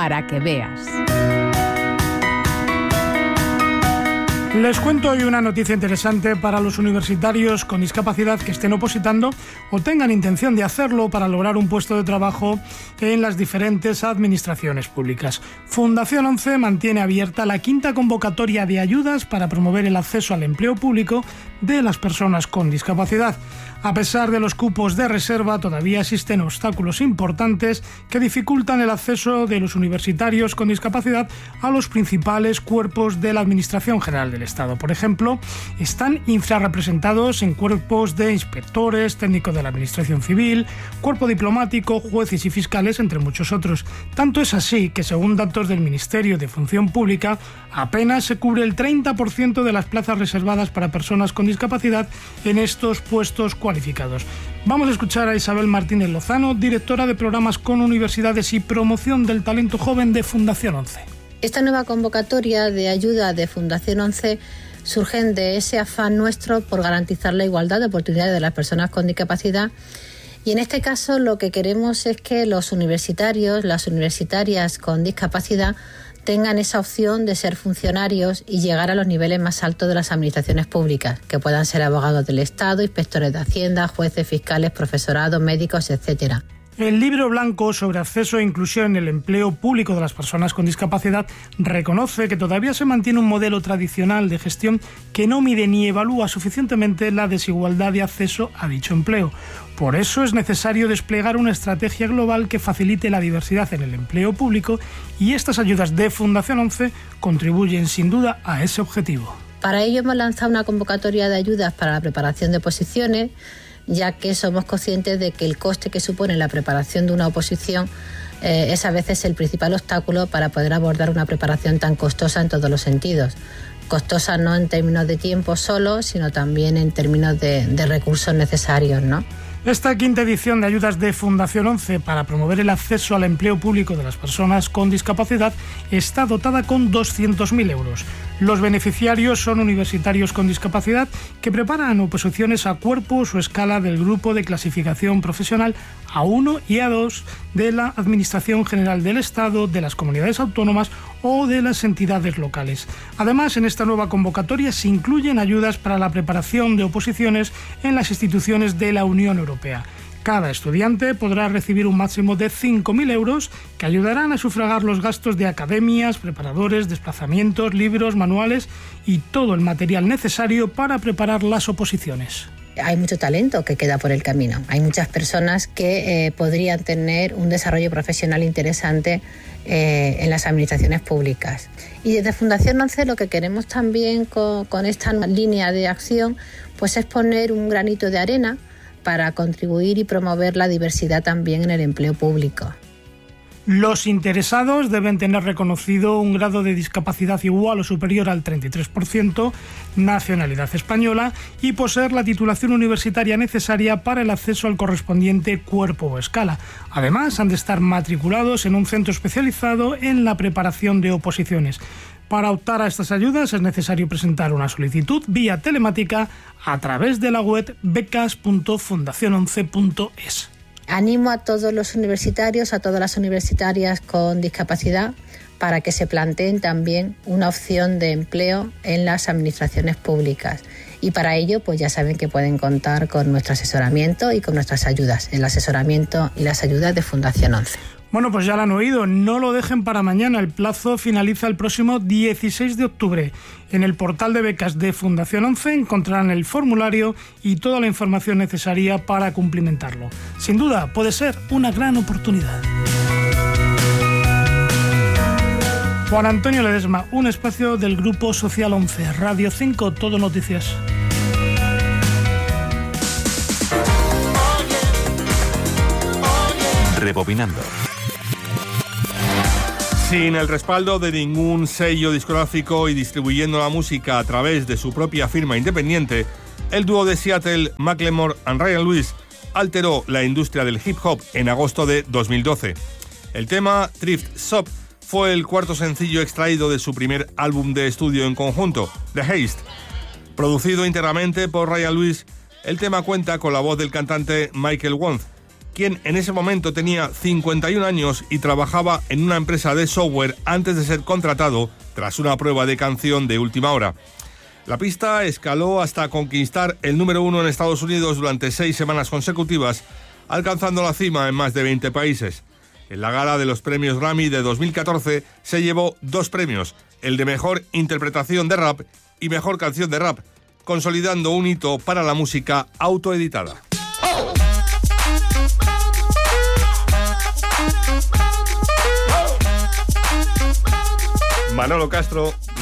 para que veas. Les cuento hoy una noticia interesante para los universitarios con discapacidad que estén opositando o tengan intención de hacerlo para lograr un puesto de trabajo en las diferentes administraciones públicas. Fundación 11 mantiene abierta la 5ª convocatoria de ayudas para promover el acceso al empleo público de las personas con discapacidad. A pesar de los cupos de reserva, todavía existen obstáculos importantes que dificultan el acceso de los universitarios con discapacidad a los principales cuerpos de la Administración General del Estado. Por ejemplo, están infrarrepresentados en cuerpos de inspectores, técnicos de la Administración Civil, cuerpo diplomático, jueces y fiscales, entre muchos otros. Tanto es así que, según datos del Ministerio de Función Pública, apenas se cubre el 30% de las plazas reservadas para personas con discapacidad en estos puestos cualificados. Vamos a escuchar a Isabel Martínez Lozano, directora de Programas con Universidades y Promoción del Talento Joven de Fundación 11. Esta nueva convocatoria de ayuda de Fundación 11 surgen de ese afán nuestro por garantizar la igualdad de oportunidades de las personas con discapacidad. Y en este caso lo que queremos es que los universitarios, las universitarias con discapacidad tengan esa opción de ser funcionarios y llegar a los niveles más altos de las administraciones públicas, que puedan ser abogados del Estado, inspectores de Hacienda, jueces, fiscales, profesorado, médicos, etcétera. El Libro Blanco sobre acceso e inclusión en el empleo público de las personas con discapacidad reconoce que todavía se mantiene un modelo tradicional de gestión que no mide ni evalúa suficientemente la desigualdad de acceso a dicho empleo. Por eso es necesario desplegar una estrategia global que facilite la diversidad en el empleo público, y estas ayudas de Fundación 11 contribuyen sin duda a ese objetivo. Para ello hemos lanzado una convocatoria de ayudas para la preparación de oposiciones, ya que somos conscientes de que el coste que supone la preparación de una oposición es a veces el principal obstáculo para poder abordar una preparación tan costosa en todos los sentidos. Costosa no en términos de tiempo solo, sino también en términos de recursos necesarios, ¿no? Esta 5ª edición de ayudas de Fundación 11 para promover el acceso al empleo público de las personas con discapacidad está dotada con 200.000 euros. Los beneficiarios son universitarios con discapacidad que preparan oposiciones a cuerpos o escala del grupo de clasificación profesional A1 y A2 de la Administración General del Estado, de las comunidades autónomas o de las entidades locales. Además, en esta nueva convocatoria se incluyen ayudas para la preparación de oposiciones en las instituciones de la Unión Europea. Cada estudiante podrá recibir un máximo de 5.000 euros que ayudarán a sufragar los gastos de academias, preparadores, desplazamientos, libros, manuales y todo el material necesario para preparar las oposiciones. Hay mucho talento que queda por el camino. Hay muchas personas que podrían tener un desarrollo profesional interesante en las administraciones públicas. Y desde Fundación 11 lo que queremos también con esta línea de acción pues es poner un granito de arena para contribuir y promover la diversidad también en el empleo público. Los interesados deben tener reconocido un grado de discapacidad igual o superior al 33%, nacionalidad española y poseer la titulación universitaria necesaria para el acceso al correspondiente cuerpo o escala. Además, han de estar matriculados en un centro especializado en la preparación de oposiciones. Para optar a estas ayudas es necesario presentar una solicitud vía telemática a través de la web becas.fundacion11.es. Animo a todos los universitarios, a todas las universitarias con discapacidad, para que se planteen también una opción de empleo en las administraciones públicas. Y para ello, pues ya saben que pueden contar con nuestro asesoramiento y con nuestras ayudas, el asesoramiento y las ayudas de Fundación 11. Bueno, pues ya lo han oído, no lo dejen para mañana, el plazo finaliza el próximo 16 de octubre. En el portal de becas de Fundación 11 encontrarán el formulario y toda la información necesaria para cumplimentarlo. Sin duda, puede ser una gran oportunidad. Juan Antonio Ledesma, un espacio del Grupo Social 11, Radio 5, Todo Noticias. Rebobinando. Sin el respaldo de ningún sello discográfico y distribuyendo la música a través de su propia firma independiente, el dúo de Seattle, Macklemore and Ryan Lewis, alteró la industria del hip hop en agosto de 2012. El tema Thrift Shop fue el cuarto sencillo extraído de su primer álbum de estudio en conjunto, The Haste. Producido íntegramente por Ryan Lewis, el tema cuenta con la voz del cantante Michael Wong. quien en ese momento tenía 51 años y trabajaba en una empresa de software antes de ser contratado tras una prueba de canción de última hora. La pista escaló hasta conquistar el número 1 en Estados Unidos durante 6 semanas consecutivas, alcanzando la cima en más de 20 países. En la gala de los premios Grammy de 2014 se llevó 2 premios, el de Mejor Interpretación de Rap y Mejor Canción de Rap, consolidando un hito para la música autoeditada. Manolo Castro,